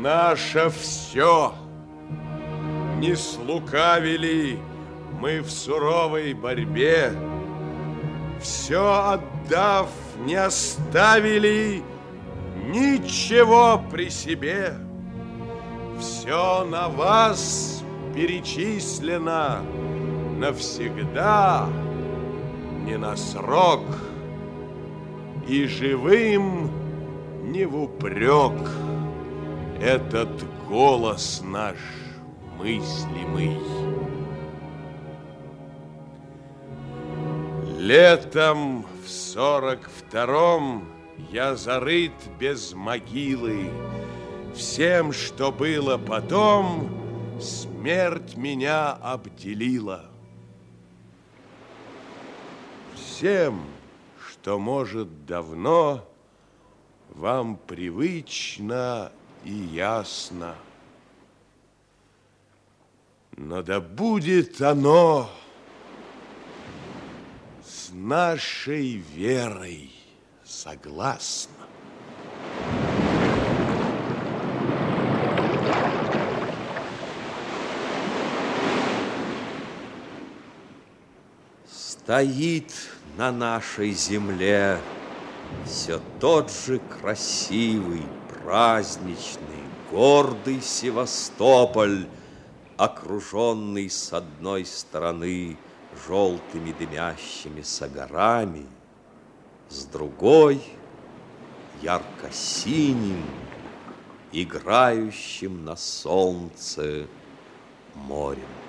наше все. Не слукавили мы в суровой борьбе, все отдав, не оставили ничего при себе. Все на вас перечислено навсегда, не на срок, и живым не в упрек этот голос наш мыслимый. Летом в 42-м я зарыт без могилы. Всем, что было потом, смерть меня обделила. Всем, что, может, давно вам привычно и ясно. Но да будет оно с нашей верой согласно. Стоит на нашей земле все тот же красивый, праздничный, гордый Севастополь, окруженный с одной стороны желтыми дымящимися горами, с другой ярко-синим, играющим на солнце морем.